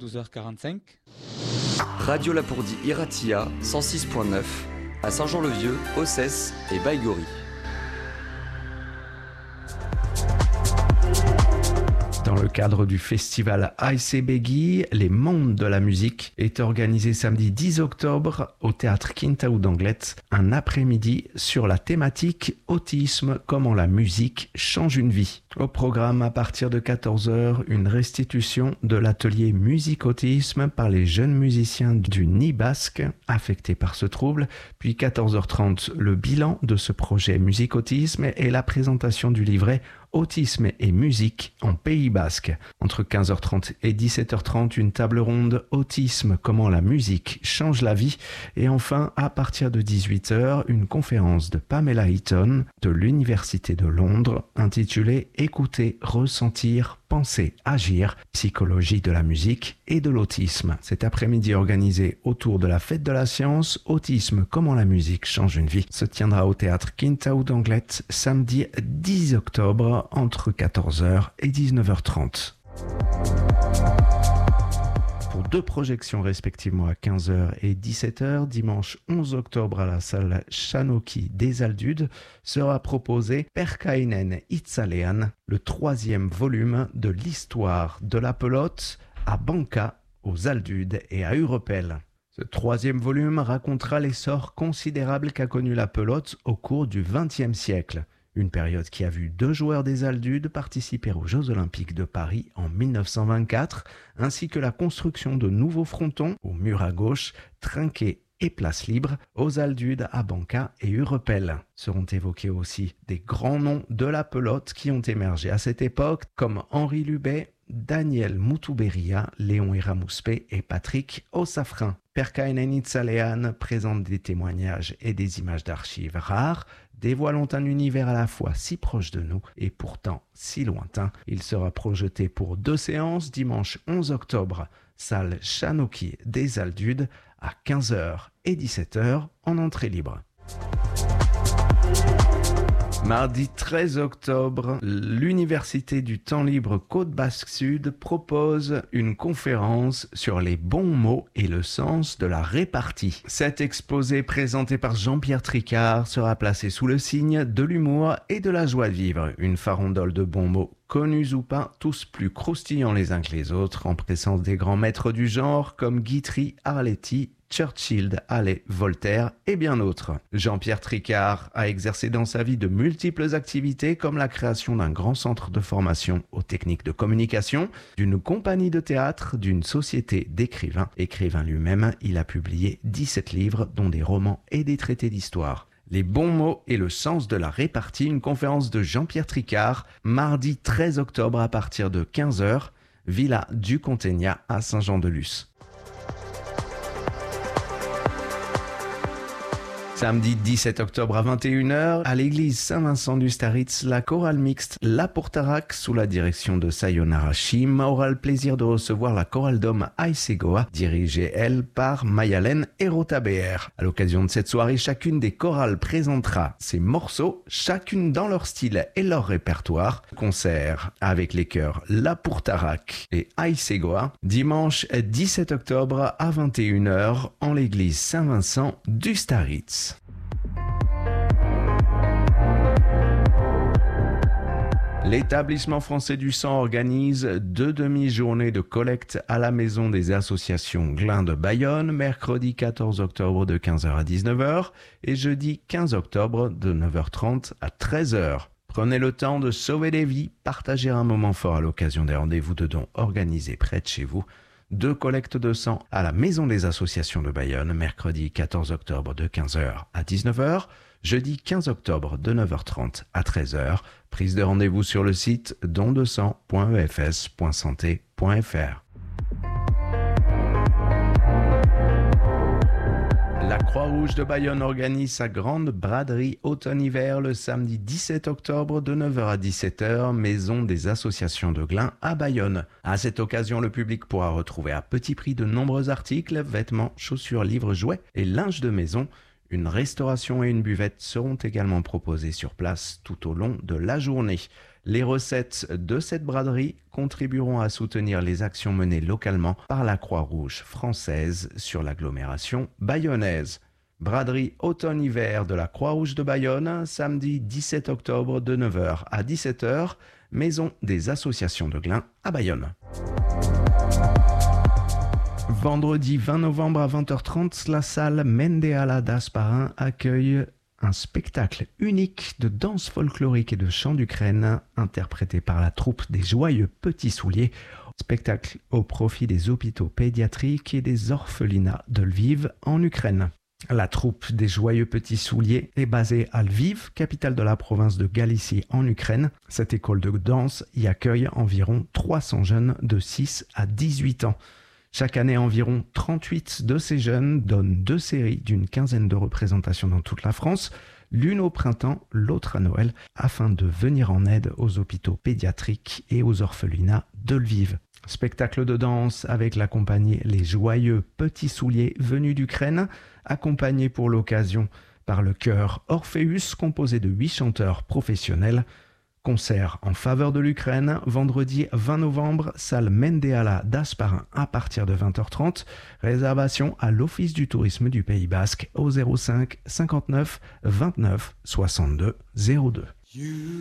12h45. Radio Lapourdie Iratia 106.9 à Saint-Jean-le-Vieux, Ossès et Baïgori. Dans le cadre du festival ICBGI, Les Mondes de la musique est organisé samedi 10 octobre au théâtre Quintaou d'Anglet, un après-midi sur la thématique Autisme, comment la musique change une vie. Au programme, à partir de 14h, une restitution de l'atelier Musique Autisme par les jeunes musiciens du Nid basque affectés par ce trouble, puis 14h30, le bilan de ce projet Musique Autisme et la présentation du livret Autisme et musique en Pays basque. Entre 15h30 et 17h30, une table ronde Autisme, comment la musique change la vie. Et enfin, à partir de 18h, une conférence de Pamela Eaton de l'Université de Londres intitulée Écouter, ressentir, penser, agir, psychologie de la musique et de l'autisme. Cet après-midi organisé autour de la fête de la science, Autisme, comment la musique change une vie, se tiendra au théâtre Quintaou d'Anglet samedi 10 octobre entre 14h et 19h30. Pour deux projections respectivement à 15h et 17h, dimanche 11 octobre à la salle Chanoki des Aldudes, sera proposé Perkainen Itzalean, le 3e volume de l'histoire de la pelote à Banca, aux Aldudes et à Urepel. Ce 3e volume racontera l'essor considérable qu'a connu la pelote au cours du XXe siècle. Une période qui a vu 2 joueurs des Aldudes participer aux Jeux Olympiques de Paris en 1924, ainsi que la construction de nouveaux frontons au mur à gauche, trinqués et place libre, aux Aldudes, à Banca et Urepel. Seront évoqués aussi des grands noms de la pelote qui ont émergé à cette époque, comme Henri Lubet, Daniel Moutouberia, Léon Eramouspe et Patrick Ossafrin. Perkainen Itzalean présente des témoignages et des images d'archives rares, dévoilant un univers à la fois si proche de nous et pourtant si lointain. Il sera projeté pour 2 séances, dimanche 11 octobre, salle Chanoki des Aldudes, à 15h et 17h en entrée libre. Mardi 13 octobre, l'Université du Temps Libre Côte Basque Sud propose une conférence sur les bons mots et le sens de la répartie. Cet exposé présenté par Jean-Pierre Tricard sera placé sous le signe de l'humour et de la joie de vivre. Une farandole de bons mots, connus ou pas, tous plus croustillants les uns que les autres, en présence des grands maîtres du genre comme Guitry, Arletty, Churchill, Allais, Voltaire et bien d'autres. Jean-Pierre Tricard a exercé dans sa vie de multiples activités comme la création d'un grand centre de formation aux techniques de communication, d'une compagnie de théâtre, d'une société d'écrivains. Écrivain lui-même, il a publié 17 livres dont des romans et des traités d'histoire. Les bons mots et le sens de la répartie, une conférence de Jean-Pierre Tricard, mardi 13 octobre à partir de 15h, Villa du Contegna à Saint-Jean-de-Luz. Samedi 17 octobre à 21h, à l'église Saint-Vincent du Staritz, la chorale mixte La Portarac, sous la direction de Sayonara Shim, aura le plaisir de recevoir la chorale d'hommes Aisegoa, dirigée, elle, par Mayalen Erotaber. À l'occasion de cette soirée, chacune des chorales présentera ses morceaux, chacune dans leur style et leur répertoire. Concert avec les chœurs La Portarac et Aisegoa, dimanche 17 octobre à 21h, en l'église Saint-Vincent du Staritz. L'établissement français du sang organise 2 demi-journées de collecte à la maison des associations Glin de Bayonne, mercredi 14 octobre de 15h à 19h et jeudi 15 octobre de 9h30 à 13h. Prenez le temps de sauver des vies, partagez un moment fort à l'occasion des rendez-vous de dons organisés près de chez vous. 2 collectes de sang à la maison des associations de Bayonne, mercredi 14 octobre de 15h à 19h, jeudi 15 octobre de 9h30 à 13h. Prise de rendez-vous sur le site dondesang.efs.santé.fr. La Croix-Rouge de Bayonne organise sa grande braderie automne-hiver le samedi 17 octobre de 9h à 17h, maison des associations de Glin à Bayonne. À cette occasion, le public pourra retrouver à petit prix de nombreux articles, vêtements, chaussures, livres, jouets et linge de maison. Une restauration et une buvette seront également proposées sur place tout au long de la journée. Les recettes de cette braderie contribueront à soutenir les actions menées localement par la Croix-Rouge française sur l'agglomération bayonnaise. Braderie automne-hiver de la Croix-Rouge de Bayonne, samedi 17 octobre de 9h à 17h, maison des associations de Glun à Bayonne. Vendredi 20 novembre à 20h30, la salle Mendeala d'Asparin accueille un spectacle unique de danse folklorique et de chant d'Ukraine interprété par la troupe des Joyeux Petits Souliers. Spectacle au profit des hôpitaux pédiatriques et des orphelinats de Lviv en Ukraine. La troupe des Joyeux Petits Souliers est basée à Lviv, capitale de la province de Galicie en Ukraine. Cette école de danse y accueille environ 300 jeunes de 6 à 18 ans. Chaque année, environ 38 de ces jeunes donnent 2 séries d'une quinzaine de représentations dans toute la France, l'une au printemps, l'autre à Noël, afin de venir en aide aux hôpitaux pédiatriques et aux orphelinats de Lviv. Spectacle de danse avec la compagnie Les Joyeux Petits Souliers venus d'Ukraine, accompagné pour l'occasion par le chœur Orpheus composé de 8 chanteurs professionnels. Concert en faveur de l'Ukraine, vendredi 20 novembre, salle Mendeala d'Asparin à partir de 20h30. Réservation à l'Office du tourisme du Pays Basque au 05 59 29 62 02.